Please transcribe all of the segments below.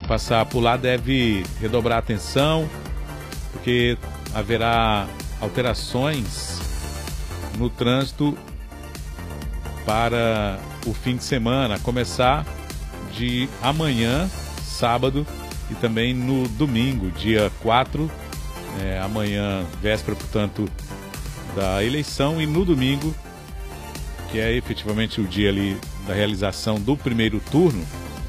passar por lá deve redobrar a atenção, porque haverá alterações no trânsito para o fim de semana, a começar de amanhã, sábado, e também no domingo, dia 4, amanhã, véspera, portanto, da eleição, e no domingo, que é efetivamente o dia ali da realização do primeiro turno.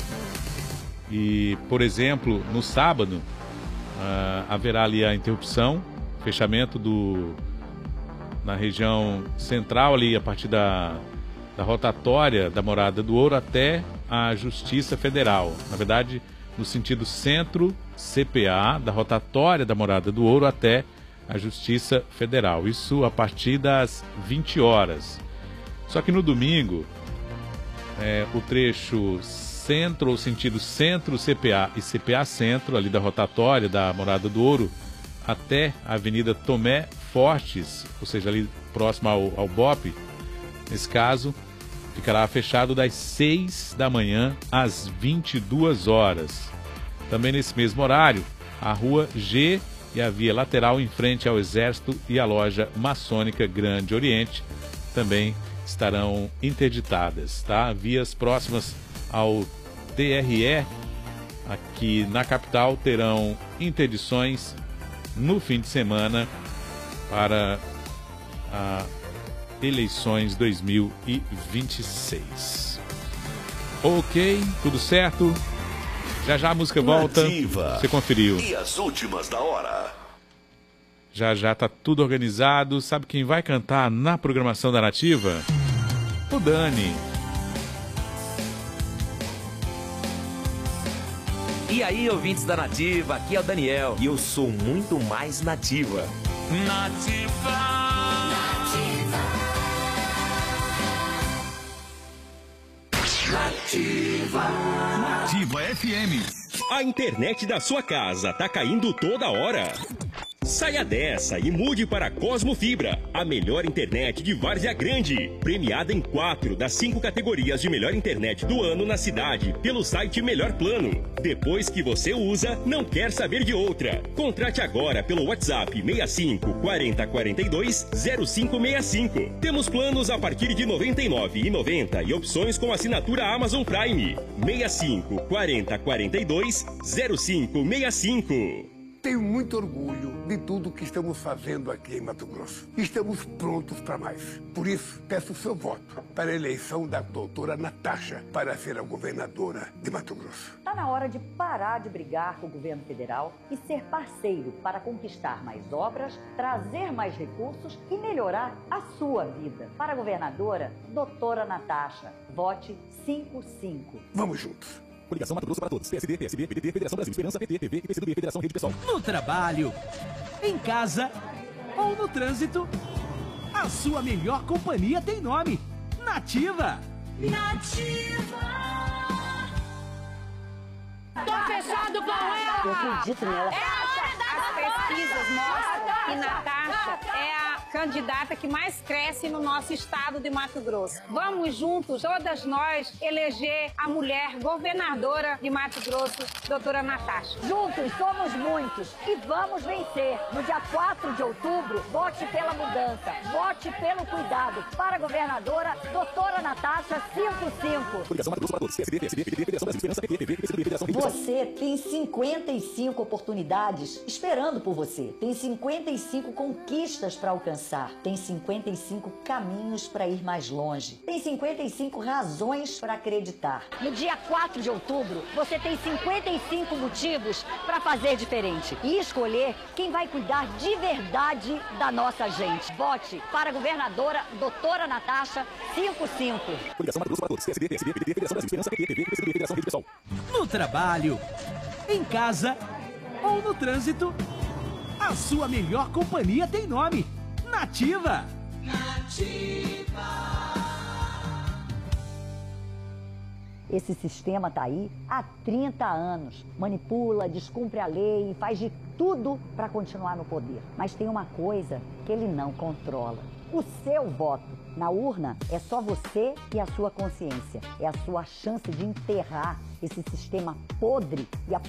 E, por exemplo, no sábado, haverá ali a interrupção, fechamento na região central, ali a partir da rotatória da Morada do Ouro até a Justiça Federal. Na verdade, no sentido centro-CPA, da rotatória da Morada do Ouro até a Justiça Federal. Isso a partir das 20 horas. Só que no domingo, o trecho centro, ou sentido centro-CPA e CPA centro, ali da rotatória da Morada do Ouro, até a Avenida Tomé Fortes, ou seja, ali próximo ao BOPE, nesse caso, ficará fechado das 6 da manhã às 22 horas. Também nesse mesmo horário, a Rua G e a via lateral em frente ao Exército e a loja maçônica Grande Oriente também estarão interditadas, tá? Vias próximas ao TRE aqui na capital terão interdições no fim de semana para a eleições 2026. Ok, tudo certo? Já já a música volta. Nativa. Você conferiu. E as últimas da hora. Já já tá tudo organizado. Sabe quem vai cantar na programação da Nativa? O Dani. E aí, ouvintes da Nativa, aqui é o Daniel. E eu sou muito mais nativa. Nativa! Nativa FM. A internet da sua casa tá caindo toda hora. Saia dessa e mude para Cosmo Fibra, a melhor internet de Várzea Grande. Premiada em 4 das 5 categorias de melhor internet do ano na cidade, pelo site Melhor Plano. Depois que você usa, não quer saber de outra. Contrate agora pelo WhatsApp 65 40 42 0565. Temos planos a partir de R$ 99,90 e opções com assinatura Amazon Prime. 65 40 42 0565. Tenho muito orgulho de tudo que estamos fazendo aqui em Mato Grosso. Estamos prontos para mais. Por isso, peço o seu voto para a eleição da doutora Natasha para ser a governadora de Mato Grosso. Está na hora de parar de brigar com o governo federal e ser parceiro para conquistar mais obras, trazer mais recursos e melhorar a sua vida. Para a governadora, doutora Natasha, vote 55. Vamos juntos. Coligação Mato Grosso para todos. PSD, PSB, PDT, Federação Brasil, Esperança, PT, PV e PCdoB, Federação Rede Pessoal. No trabalho, em casa ou no trânsito, a sua melhor companhia tem nome: Nativa. Nativa. Tô fechado com ela. Eu acredito nela. As pesquisas mostram que Natasha é a candidata que mais cresce no nosso estado de Mato Grosso. Vamos juntos, todas nós, eleger a mulher governadora de Mato Grosso, doutora Natasha. Juntos somos muitos e vamos vencer. No dia 4 de outubro, vote pela mudança, vote pelo cuidado. Para a governadora, doutora Natasha 55. Coligação Mato Grosso para todos. PSD, PSB, PDT, Federação Brasil, Esperança, PT, PV, PCdoB, Federação Rede Pessoal. Você tem 55 oportunidades esperando por você. Tem 55 conquistas para alcançar. Tem 55 caminhos para ir mais longe. Tem 55 razões para acreditar. No dia 4 de outubro, você tem 55 motivos para fazer diferente e escolher quem vai cuidar de verdade da nossa gente. Vote para a governadora doutora Natasha 55. Coligação Mato Grosso para todos. PSD, PSB, PDT, Federação Brasil, Esperança, PT, PV, PCdoB, Federação Rede Pessoal. No trabalho, em casa ou no trânsito, a sua melhor companhia tem nome: Nativa. Nativa. Esse sistema está aí há 30 anos. Manipula, descumpre a lei e faz de tudo para continuar no poder. Mas tem uma coisa que ele não controla: o seu voto. Na urna é só você e a sua consciência. É a sua chance de enterrar esse sistema podre e a